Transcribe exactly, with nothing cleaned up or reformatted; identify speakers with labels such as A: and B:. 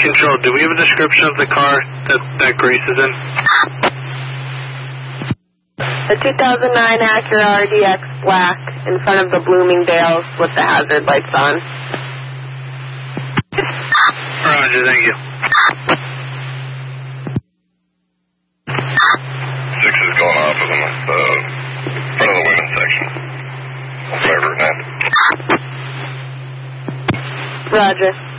A: Control, do we have a description of the car that, that Grace is in?
B: The two thousand nine Acura R D X black in front of the Bloomingdale's with the hazard lights on.
A: Roger, thank you.
C: Six is going off in the uh, front of the women's section. Whatever, man.
B: Roger.